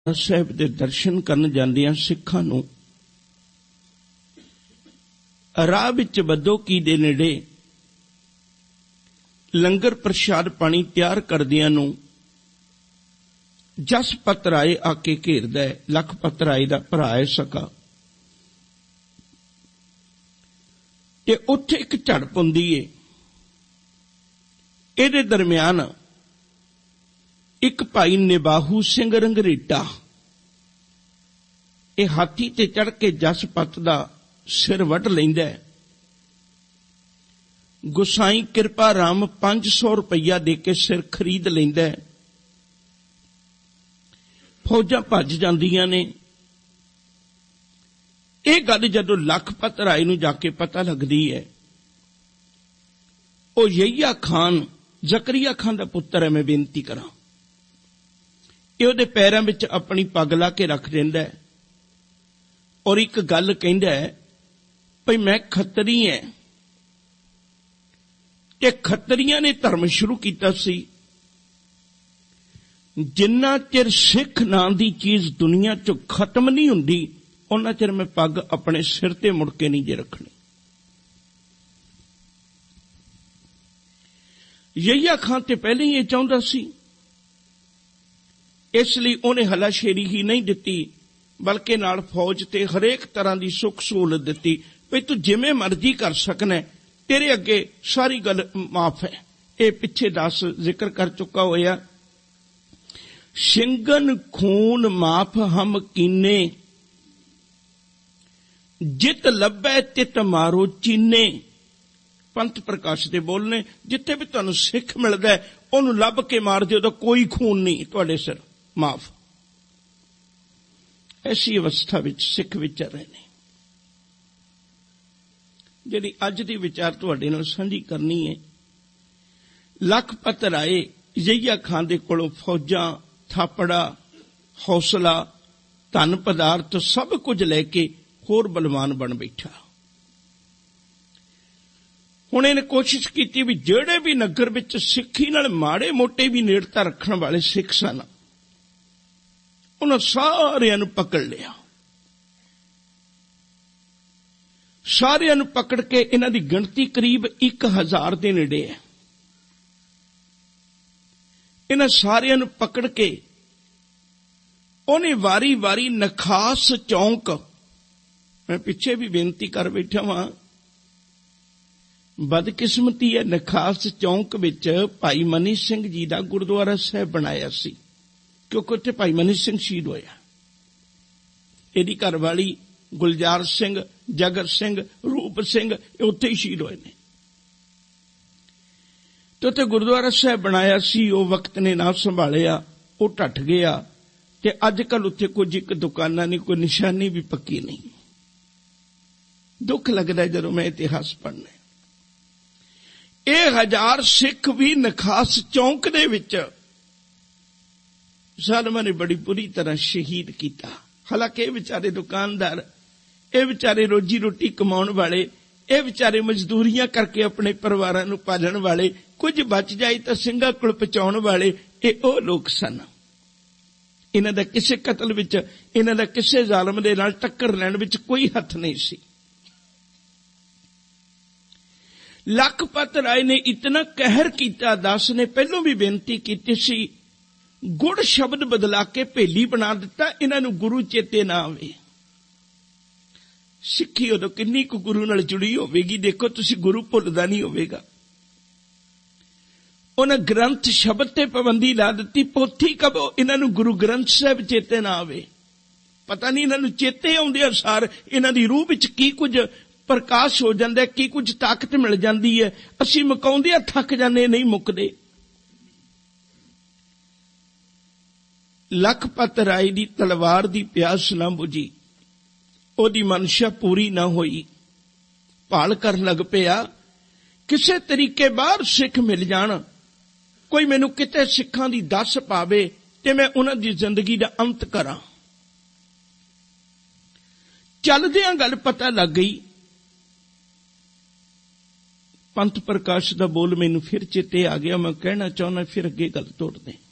ਸਾਹਿਬ ਦੇ ਦਰਸ਼ਨ ਕਰਨ ਜਾਂਦਿਆਂ ਸਿੱਖਾਂ ਨੂੰ ਰਾਹ ਵਿੱਚ ਬਦੋਕੀ ਦੇ ਨੇੜੇ ਲੰਗਰ ਪ੍ਰਸ਼ਾਦ ਪਾਣੀ ਤਿਆਰ ਕਰਦਿਆਂ ਨੂੰ ਜਸਪਤ ਰਾਏ ਆ ਕੇ ਘੇਰਦਾ ਹੈ। ਲਖਪਤ ਰਾਏ ਦਾ ਭਰਾ ਹੈ ਸਕਾ, ਤੇ ਉੱਥੇ ਇੱਕ ਝੜਪ ਹੁੰਦੀ ਏ। ਇਹਦੇ ਦਰਮਿਆਨ ਇੱਕ ਭਾਈ ਨਿਬਾਹੂ ਸਿੰਘ ਰੰਗਰੇਟਾ ਇਹ ਹਾਥੀ ਤੇ ਚੜ ਕੇ ਜਸਪਤ ਦਾ ਸਿਰ ਵੱਢ ਲੈਂਦਾ ਹੈ। ਗੁਸਾਈ ਕਿਰਪਾ ਰਾਮ 500 ਰੁਪਈਆ ਦੇ ਕੇ ਸਿਰ ਖਰੀਦ ਲੈਂਦਾ ਹੈ। ਫੌਜਾਂ ਭੱਜ ਜਾਂਦੀਆਂ ਨੇ। ਇਹ ਗੱਲ ਜਦੋਂ ਲਖਪਤ ਰਾਏ ਨੂੰ ਜਾ ਕੇ ਪਤਾ ਲੱਗਦੀ ਹੈ, ਉਹ ਯਹੀਆ ਖਾਨ ਜ਼ਕਰੀਆ ਖਾਨ ਦਾ ਪੁੱਤਰ ਹੈ, ਮੈਂ ਬੇਨਤੀ ਕਰਾਂ, ਇਹ ਉਹਦੇ ਪੈਰਾਂ ਵਿੱਚ ਆਪਣੀ ਪੱਗ ਲਾ ਕੇ ਰੱਖ ਦਿੰਦਾ ਹੈ ਔਰ ਇੱਕ ਗੱਲ ਕਹਿੰਦਾ ਹੈ ਭਈ ਮੈਂ ਖੱਤਰੀ ਹਾਂ। ਤੇ ਖੱਤਰੀਆਂ ਨੇ ਧਰਮ ਸ਼ੁਰੂ ਕੀਤਾ ਸੀ। ਜਿੰਨਾ ਚਿਰ ਸਿੱਖ ਨਾਂ ਦੀ ਚੀਜ਼ ਦੁਨੀਆ ਚੋਂ ਖਤਮ ਨਹੀਂ ਹੁੰਦੀ, ਉਹਨਾਂ ਚਿਰ ਮੈਂ ਪੱਗ ਆਪਣੇ ਸਿਰ ਤੇ ਮੁੜ ਕੇ ਨਹੀਂ ਜੇ ਰੱਖਣੀ। ਯਹੀਆ ਖਾਨ ਤੇ ਪਹਿਲੇ ਹੀ ਇਹ ਚਾਹੁੰਦਾ ਸੀ, ਇਸ ਲਈ ਉਹਨੇ ਹਲਾਸ਼ੇਰੀ ਹੀ ਨਹੀਂ ਦਿੱਤੀ, ਬਲਕਿ ਨਾਲ ਫੌਜ ਤੇ ਹਰੇਕ ਤਰ੍ਹਾਂ ਦੀ ਸੁੱਖ ਸਹੂਲਤ ਦਿੱਤੀ ਵੀ ਤੂੰ ਜਿਵੇਂ ਮਰਜ਼ੀ ਕਰ ਸਕਣਾ, ਤੇਰੇ ਅੱਗੇ ਸਾਰੀ ਗੱਲ ਮਾਫ ਹੈ। ਇਹ ਪਿੱਛੇ ਦੱਸ ਜ਼ਿਕਰ ਕਰ ਚੁੱਕਾ ਹੋਇਆ। ਸਿੰਘਨ ਖੂਨ ਮਾਫ ਹਮ ਕੀਨੇ, ਜਿਤ ਲੱਭੈ ਤਿਤ ਮਾਰੋ ਚੀਨੇ। ਪੰਥ ਪ੍ਰਕਾਸ਼ ਦੇ ਬੋਲ ਨੇ, ਜਿੱਥੇ ਵੀ ਤੁਹਾਨੂੰ ਸਿੱਖ ਮਿਲਦਾ ਉਹਨੂੰ ਲੱਭ ਕੇ ਮਾਰ ਦਿਓ, ਉਹਦਾ ਕੋਈ ਖੂਨ ਨਹੀਂ ਤੁਹਾਡੇ ਸਿਰ, ਮਾਫ। ਐਸੀ ਅਵਸਥਾ ਵਿੱਚ ਸਿੱਖ ਵਿਚਰ ਰਹੇ ਨੇ। ਜਿਹੜੀ ਅੱਜ ਦੀ ਵਿਚਾਰ ਤੁਹਾਡੇ ਨਾਲ ਸਾਂਝੀ ਕਰਨੀ ਹੈ, ਲਖਪਤ ਰਾਏ ਯਹੀਆ ਖਾਨ ਦੇ ਕੋਲੋਂ ਫੌਜਾਂ, ਥਾਪੜਾ, ਹੌਸਲਾ, ਧਨ ਪਦਾਰਥ ਸਭ ਕੁਝ ਲੈ ਕੇ ਹੋਰ ਬਲਵਾਨ ਬਣ ਬੈਠਾ। ਹੁਣ ਇਹਨੇ ਕੋਸ਼ਿਸ਼ ਕੀਤੀ ਵੀ ਜਿਹੜੇ ਵੀ ਨਗਰ ਵਿੱਚ ਸਿੱਖੀ ਨਾਲ ਮਾੜੇ ਮੋਟੇ ਵੀ ਨੇੜਤਾ ਰੱਖਣ ਵਾਲੇ ਸਿੱਖ ਸਨ, ਉਹਨਾਂ ਸਾਰਿਆਂ ਨੂੰ ਪਕੜ ਲਿਆ। ਸਾਰਿਆਂ ਨੂੰ ਪਕੜ ਕੇ ਇਹਨਾਂ ਦੀ ਗਿਣਤੀ ਕਰੀਬ 1000 ਦੇ ਨੇੜੇ ਹੈ। ਇਹਨਾਂ ਸਾਰਿਆਂ ਨੂੰ ਪਕੜ ਕੇ ਉਹਨੇ ਵਾਰੀ-ਵਾਰੀ ਨਖਾਸ ਚੌਂਕ, ਮੈਂ ਪਿੱਛੇ ਵੀ ਬੇਨਤੀ ਕਰ ਬੈਠਾ ਵਾਂ, ਬਦਕਿਸਮਤੀ ਹੈ, ਨਖਾਸ ਚੌਂਕ ਵਿੱਚ ਭਾਈ ਮਨੀ ਸਿੰਘ ਜੀ ਦਾ ਗੁਰਦੁਆਰਾ ਸਾਹਿਬ ਬਣਾਇਆ ਸੀ, ਕਿਉਂਕਿ ਉੱਥੇ ਭਾਈ ਮਨੀ ਸਿੰਘ ਸ਼ਹੀਦ ਹੋਇਆ। ਇਹਦੀ ਘਰਵਾਲੀ ਗੁਲਜ਼ਾਰ ਸਿੰਘ, ਜਗਰ ਸਿੰਘ, ਰੂਪ ਸਿੰਘ ਇਹ ਉੱਥੇ ਹੀ ਸ਼ਹੀਦ ਹੋਏ ਨੇ। ਤੇ ਉੱਥੇ ਗੁਰਦੁਆਰਾ ਸਾਹਿਬ ਬਣਾਇਆ ਸੀ। ਉਹ ਵਕਤ ਨੇ ਨਾ ਸੰਭਾਲਿਆ, ਉਹ ਢੱਠ ਗਿਆ ਤੇ ਅੱਜ ਕੱਲ ਉੱਥੇ ਕੁਝ ਇੱਕ ਦੁਕਾਨਾਂ ਨਹੀਂ, ਕੋਈ ਨਿਸ਼ਾਨੀ ਵੀ ਪੱਕੀ ਨਹੀਂ। ਦੁੱਖ ਲੱਗਦਾ ਜਦੋਂ ਮੈਂ ਇਤਿਹਾਸ ਪੜ੍ਹਨਾ। ਇਹ 1000 ਸਿੱਖ ਵੀ ਨਖਾਸ ਚੌਂਕ ਦੇ ਵਿੱਚ ਜ਼ਾਲਮਾਂ ਨੇ ਬੜੀ ਬੁਰੀ ਤਰ੍ਹਾਂ ਸ਼ਹੀਦ ਕੀਤਾ। ਹਾਲਾਂਕਿ ਇਹ ਵਿਚਾਰੇ ਦੁਕਾਨਦਾਰ, ਇਹ ਵਿਚਾਰੇ ਰੋਜੀ ਰੋਟੀ ਕਮਾਉਣ ਵਾਲੇ, ਇਹ ਵਿਚਾਰੇ ਮਜ਼ਦੂਰੀਆਂ ਕਰਕੇ ਆਪਣੇ ਪਰਿਵਾਰਾਂ ਨੂੰ ਪਾਲਣ ਵਾਲੇ, ਕੁਝ ਬਚ ਜਾਏ ਤਾਂ ਸਿੰਘਾਂ ਕੋਲ ਪਹੁੰਚਾਉਣ ਵਾਲੇ, ਇਹ ਉਹ ਲੋਕ ਸਨ। ਇਹਨਾਂ ਦਾ ਕਿਸੇ ਕਤਲ ਵਿੱਚ, ਇਹਨਾਂ ਦਾ ਕਿਸੇ ਜ਼ਾਲਮ ਦੇ ਨਾਲ ਟੱਕਰ ਲੈਣ ਵਿੱਚ ਕੋਈ ਹੱਥ ਨਹੀਂ ਸੀ। ਲਖਪਤ ਰਾਏ ਨੇ ਇਤਨਾ ਕਹਿਰ ਕੀਤਾ। ਦਾਸ ਨੇ ਪਹਿਲੋਂ ਵੀ ਬੇਨਤੀ ਕੀਤੀ ਸੀ, ਗੁੜ ਸ਼ਬਦ ਬਦਲਾ ਕੇ ਭੇਲੀ ਬਣਾ ਦਿੱਤਾ, ਇਹਨਾਂ ਨੂੰ ਗੁਰੂ ਚੇਤੇ ਨਾ ਆਵੇ। ਸਿੱਖੀ ਉਦੋਂ ਕਿੰਨੀ ਕੁ ਗੁਰੂ ਨਾਲ ਜੁੜੀ ਹੋਵੇਗੀ, ਦੇਖੋ ਤੁਸੀਂ, ਗੁਰੂ ਭੁੱਲਦਾ ਨਹੀਂ ਹੋਵੇਗਾ। ਉਹਨਾਂ ਗ੍ਰੰਥ ਸ਼ਬਦ ਤੇ ਪਾਬੰਦੀ ਲਾ ਦਿੱਤੀ। ਪੋਥੀ ਕਬੋ ਇਹਨਾਂ ਨੂੰ ਗੁਰੂ ਗ੍ਰੰਥ ਸਾਹਿਬ ਚੇਤੇ ਨਾ ਆਵੇ। ਪਤਾ ਨਹੀਂ ਇਹਨਾਂ ਨੂੰ ਚੇਤੇ ਆਉਂਦੇ ਅਨੁਸਾਰ ਇਹਨਾਂ ਦੀ ਰੂਹ ਵਿੱਚ ਕੀ ਕੁਝ ਪ੍ਰਕਾਸ਼ ਹੋ ਜਾਂਦਾ, ਕੀ ਕੁਝ ਤਾਕਤ ਮਿਲ ਜਾਂਦੀ ਹੈ। ਅਸੀਂ ਮੁਕਾਉਂਦੇ ਥੱਕ ਜਾਂਦੇ, ਨਹੀਂ ਮੁੱਕਦੇ। ਲਖਪਤ ਰਾਏ ਦੀ ਤਲਵਾਰ ਦੀ ਪਿਆਸ ਨਾ ਬੁਝੀ, ਉਹਦੀ ਮਨਸ਼ਾ ਪੂਰੀ ਨਾ ਹੋਈ। ਭਾਲ ਕਰਨ ਲੱਗ ਪਿਆ, ਕਿਸੇ ਤਰੀਕੇ ਬਾਹਰ ਸਿੱਖ ਮਿਲ ਜਾਣ, ਕੋਈ ਮੈਨੂੰ ਕਿਤੇ ਸਿੱਖਾਂ ਦੀ ਦੱਸ ਪਾਵੇ ਤੇ ਮੈਂ ਉਹਨਾਂ ਦੀ ਜ਼ਿੰਦਗੀ ਦਾ ਅੰਤ ਕਰਾਂ। ਚੱਲਦਿਆਂ ਗੱਲ ਪਤਾ ਲੱਗ ਗਈ। ਪੰਥ ਪ੍ਰਕਾਸ਼ ਦਾ ਬੋਲ ਮੈਨੂੰ ਫਿਰ ਚੇਤੇ ਆ ਗਿਆ, ਮੈਂ ਕਹਿਣਾ ਚਾਹੁੰਦਾ, ਫਿਰ ਅੱਗੇ ਗੱਲ ਤੋਰਦੇ।